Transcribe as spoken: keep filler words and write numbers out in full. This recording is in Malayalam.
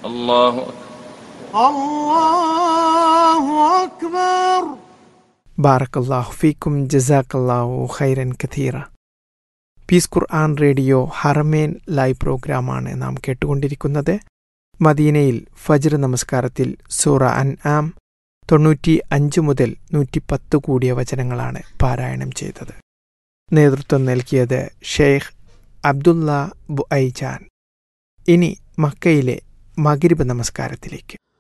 അല്ലാഹു അല്ലാഹു അക്ബർ. ബാറക്കല്ലാഹു ഫീക്കും ജസാക്കല്ലാഹു ഖൈറൻ കഥീറ. പീസ് ഖുർആൻ റേഡിയോ ഹറമേൻ ലൈവ് പ്രോഗ്രാമാണ് നാം കേട്ടുകൊണ്ടിരിക്കുന്നത്. മദീനയിൽ ഫജ്ർ നമസ്കാരത്തിൽ സൂറ അൻആം തൊണ്ണൂറ്റി അഞ്ച് മുതൽ നൂറ്റി പത്ത് കൂടിയ വചനങ്ങളാണ് പാരായണം ചെയ്തത്. നേതൃത്വം നൽകിയത് ഷെയ്ഖ് അബ്ദുള്ള ബുഐജാൻ. ഇനി മക്കയിലെ മഗ്രിബ് നമസ്കാരത്തിലേക്ക്.